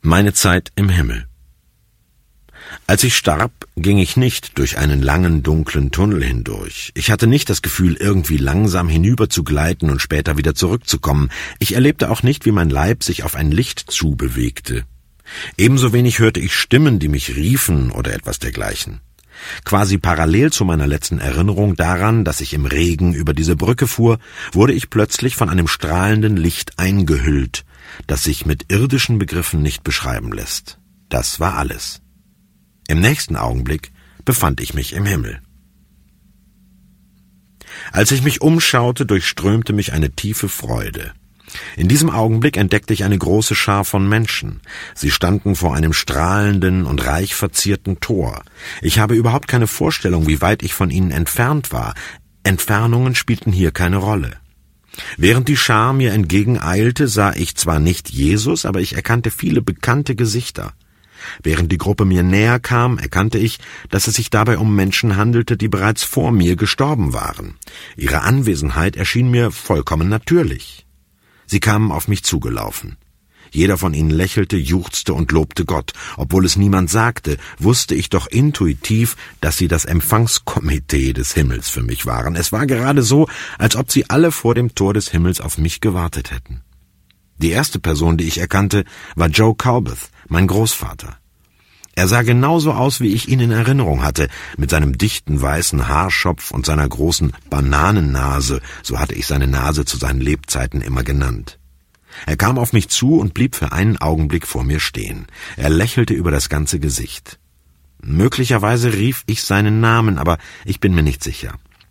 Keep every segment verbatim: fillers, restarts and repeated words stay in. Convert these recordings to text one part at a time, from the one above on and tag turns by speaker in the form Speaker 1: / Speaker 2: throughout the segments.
Speaker 1: Meine Zeit im Himmel. Als ich starb, ging ich nicht durch einen langen, dunklen Tunnel hindurch. Ich hatte nicht das Gefühl, irgendwie langsam hinüber zu gleiten und später wieder zurückzukommen. Ich erlebte auch nicht, wie mein Leib sich auf ein Licht zubewegte. Ebenso wenig hörte ich Stimmen, die mich riefen oder etwas dergleichen. Quasi parallel zu meiner letzten Erinnerung daran, dass ich im Regen über diese Brücke fuhr, wurde ich plötzlich von einem strahlenden Licht eingehüllt, das sich mit irdischen Begriffen nicht beschreiben lässt. Das war alles. Im nächsten Augenblick befand ich mich im Himmel. Als ich mich umschaute, durchströmte mich eine tiefe Freude. In diesem Augenblick entdeckte ich eine große Schar von Menschen. Sie standen vor einem strahlenden und reich verzierten Tor. Ich habe überhaupt keine Vorstellung, wie weit ich von ihnen entfernt war. Entfernungen spielten hier keine Rolle. Während die Schar mir entgegeneilte, sah ich zwar nicht Jesus, aber ich erkannte viele bekannte Gesichter. Während die Gruppe mir näher kam, erkannte ich, dass es sich dabei um Menschen handelte, die bereits vor mir gestorben waren. Ihre Anwesenheit erschien mir vollkommen natürlich. Sie kamen auf mich zugelaufen. Jeder von ihnen lächelte, juchzte und lobte Gott. Obwohl es niemand sagte, wusste ich doch intuitiv, dass sie das Empfangskomitee des Himmels für mich waren. Es war gerade so, als ob sie alle vor dem Tor des Himmels auf mich gewartet hätten. Die erste Person, die ich erkannte, war Joe Calbeth, mein Großvater. Er sah genauso aus, wie ich ihn in Erinnerung hatte, mit seinem dichten weißen Haarschopf und seiner großen Bananennase, so hatte ich seine Nase zu seinen Lebzeiten immer genannt. Er kam auf mich zu und blieb für einen Augenblick vor mir stehen. Er lächelte über das ganze Gesicht. Möglicherweise rief ich seinen Namen, aber ich bin mir nicht sicher.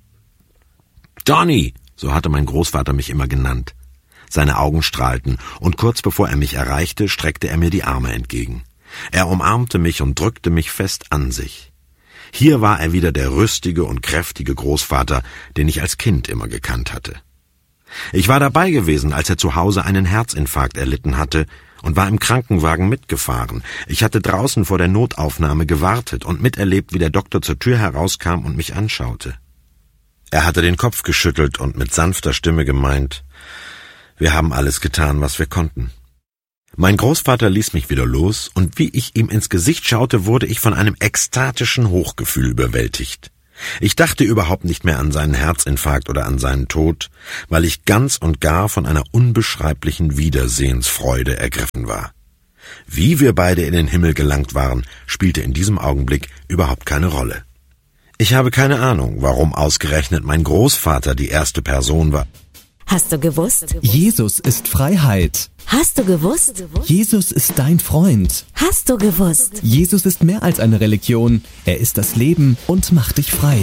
Speaker 1: »Johnny«, so hatte mein Großvater mich immer genannt. Seine Augen strahlten, und kurz bevor er mich erreichte, streckte er mir die Arme entgegen. Er umarmte mich und drückte mich fest an sich. Hier war er wieder der rüstige und kräftige Großvater, den ich als Kind immer gekannt hatte. Ich war dabei gewesen, als er zu Hause einen Herzinfarkt erlitten hatte und war im Krankenwagen mitgefahren. Ich hatte draußen vor der Notaufnahme gewartet und miterlebt, wie der Doktor zur Tür herauskam und mich anschaute. Er hatte den Kopf geschüttelt und mit sanfter Stimme gemeint, wir haben alles getan, was wir konnten. Mein Großvater ließ mich wieder los, und wie ich ihm ins Gesicht schaute, wurde ich von einem ekstatischen Hochgefühl überwältigt. Ich dachte überhaupt nicht mehr an seinen Herzinfarkt oder an seinen Tod, weil ich ganz und gar von einer unbeschreiblichen Wiedersehensfreude ergriffen war. Wie wir beide in den Himmel gelangt waren, spielte in diesem Augenblick überhaupt keine Rolle. Ich habe keine Ahnung, warum ausgerechnet mein Großvater die erste Person war.
Speaker 2: Hast du gewusst?
Speaker 3: Jesus ist Freiheit.
Speaker 2: Hast du gewusst?
Speaker 3: Jesus ist dein Freund.
Speaker 2: Hast du gewusst?
Speaker 3: Jesus ist mehr als eine Religion. Er ist das Leben und macht dich frei.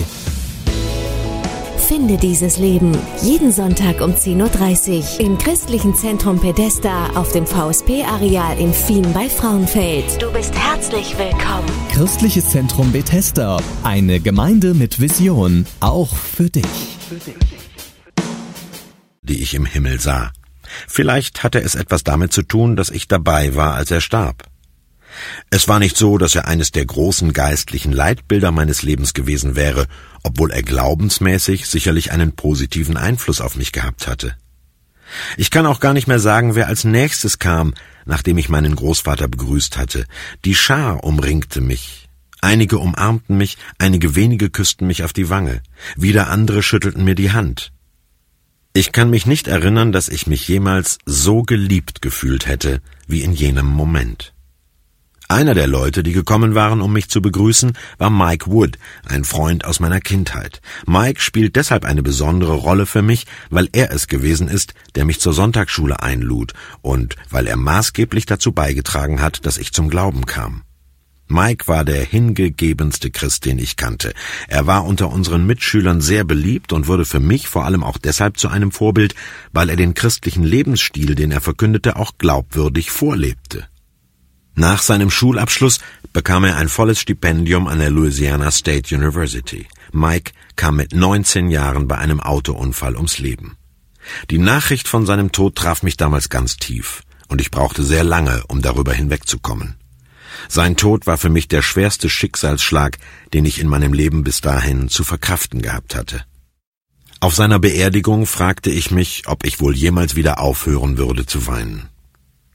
Speaker 2: Finde dieses Leben jeden Sonntag um zehn Uhr dreißig im Christlichen Zentrum Bethesda auf dem V S P-Areal in Fien bei Frauenfeld. Du bist herzlich willkommen.
Speaker 3: Christliches Zentrum Bethesda. Eine Gemeinde mit Vision. Auch für dich. Für dich.
Speaker 1: Die ich im Himmel sah. Vielleicht hatte es etwas damit zu tun, dass ich dabei war, als er starb. Es war nicht so, dass er eines der großen geistlichen Leitbilder meines Lebens gewesen wäre, obwohl er glaubensmäßig sicherlich einen positiven Einfluss auf mich gehabt hatte. Ich kann auch gar nicht mehr sagen, wer als nächstes kam, nachdem ich meinen Großvater begrüßt hatte. Die Schar umringte mich. Einige umarmten mich, einige wenige küssten mich auf die Wange, wieder andere schüttelten mir die Hand. Ich kann mich nicht erinnern, dass ich mich jemals so geliebt gefühlt hätte wie in jenem Moment. Einer der Leute, die gekommen waren, um mich zu begrüßen, war Mike Wood, ein Freund aus meiner Kindheit. Mike spielt deshalb eine besondere Rolle für mich, weil er es gewesen ist, der mich zur Sonntagsschule einlud und weil er maßgeblich dazu beigetragen hat, dass ich zum Glauben kam. Mike war der hingegebenste Christ, den ich kannte. Er war unter unseren Mitschülern sehr beliebt und wurde für mich vor allem auch deshalb zu einem Vorbild, weil er den christlichen Lebensstil, den er verkündete, auch glaubwürdig vorlebte. Nach seinem Schulabschluss bekam er ein volles Stipendium an der Louisiana State University. Mike kam mit neunzehn Jahren bei einem Autounfall ums Leben. Die Nachricht von seinem Tod traf mich damals ganz tief, und ich brauchte sehr lange, um darüber hinwegzukommen. Sein Tod war für mich der schwerste Schicksalsschlag, den ich in meinem Leben bis dahin zu verkraften gehabt hatte. Auf seiner Beerdigung fragte ich mich, ob ich wohl jemals wieder aufhören würde zu weinen.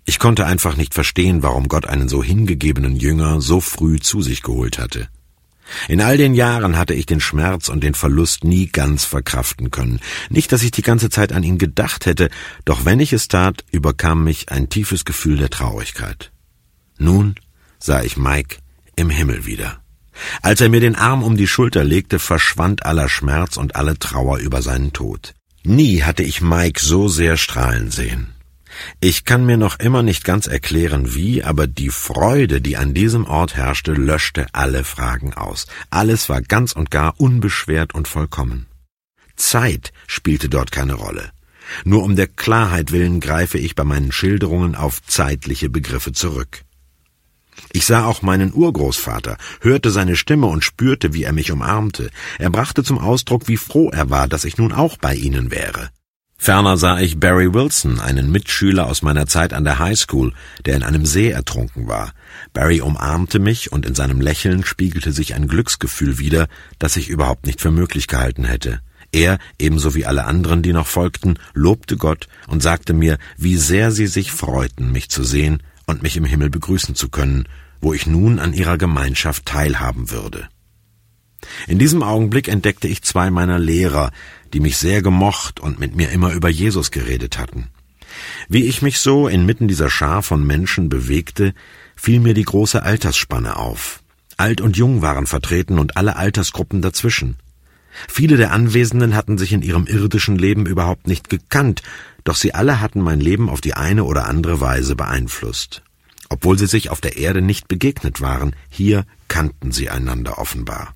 Speaker 1: Ich konnte einfach nicht verstehen, warum Gott einen so hingegebenen Jünger so früh zu sich geholt hatte. In all den Jahren hatte ich den Schmerz und den Verlust nie ganz verkraften können. Nicht, dass ich die ganze Zeit an ihn gedacht hätte, doch wenn ich es tat, überkam mich ein tiefes Gefühl der Traurigkeit. Nun sah ich Mike im Himmel wieder. Als er mir den Arm um die Schulter legte, verschwand aller Schmerz und alle Trauer über seinen Tod. Nie hatte ich Mike so sehr strahlen sehen. Ich kann mir noch immer nicht ganz erklären, wie, aber die Freude, die an diesem Ort herrschte, löschte alle Fragen aus. Alles war ganz und gar unbeschwert und vollkommen. Zeit spielte dort keine Rolle. Nur um der Klarheit willen greife ich bei meinen Schilderungen auf zeitliche Begriffe zurück. Ich sah auch meinen Urgroßvater, hörte seine Stimme und spürte, wie er mich umarmte. Er brachte zum Ausdruck, wie froh er war, dass ich nun auch bei ihnen wäre. Ferner sah ich Barry Wilson, einen Mitschüler aus meiner Zeit an der High School, der in einem See ertrunken war. Barry umarmte mich und in seinem Lächeln spiegelte sich ein Glücksgefühl wider, das ich überhaupt nicht für möglich gehalten hätte. Er, ebenso wie alle anderen, die noch folgten, lobte Gott und sagte mir, wie sehr sie sich freuten, mich zu sehen und mich im Himmel begrüßen zu können, wo ich nun an ihrer Gemeinschaft teilhaben würde. In diesem Augenblick entdeckte ich zwei meiner Lehrer, die mich sehr gemocht und mit mir immer über Jesus geredet hatten. Wie ich mich so inmitten dieser Schar von Menschen bewegte, fiel mir die große Altersspanne auf. Alt und Jung waren vertreten und alle Altersgruppen dazwischen. Viele der Anwesenden hatten sich in ihrem irdischen Leben überhaupt nicht gekannt, doch sie alle hatten mein Leben auf die eine oder andere Weise beeinflusst. Obwohl sie sich auf der Erde nicht begegnet waren, hier kannten sie einander offenbar.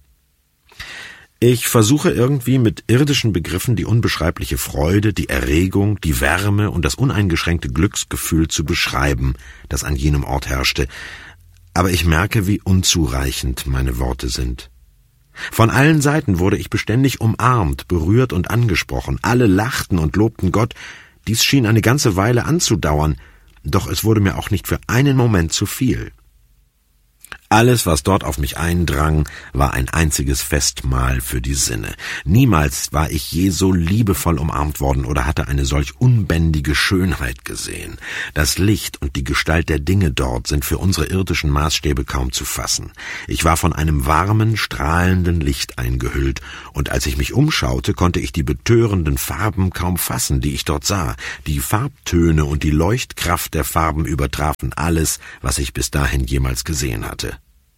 Speaker 1: Ich versuche irgendwie mit irdischen Begriffen die unbeschreibliche Freude, die Erregung, die Wärme und das uneingeschränkte Glücksgefühl zu beschreiben, das an jenem Ort herrschte, aber ich merke, wie unzureichend meine Worte sind. Von allen Seiten wurde ich beständig umarmt, berührt und angesprochen. Alle lachten und lobten Gott. Dies schien eine ganze Weile anzudauern, doch es wurde mir auch nicht für einen Moment zu viel. Alles, was dort auf mich eindrang, war ein einziges Festmahl für die Sinne. Niemals war ich je so liebevoll umarmt worden oder hatte eine solch unbändige Schönheit gesehen. Das Licht und die Gestalt der Dinge dort sind für unsere irdischen Maßstäbe kaum zu fassen. Ich war von einem warmen, strahlenden Licht eingehüllt, und als ich mich umschaute, konnte ich die betörenden Farben kaum fassen, die ich dort sah. Die Farbtöne und die Leuchtkraft der Farben übertrafen alles, was ich bis dahin jemals gesehen hatte.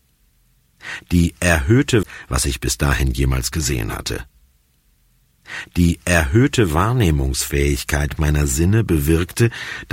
Speaker 1: Die erhöhte, was ich bis dahin jemals gesehen hatte. Die erhöhte Wahrnehmungsfähigkeit meiner Sinne bewirkte,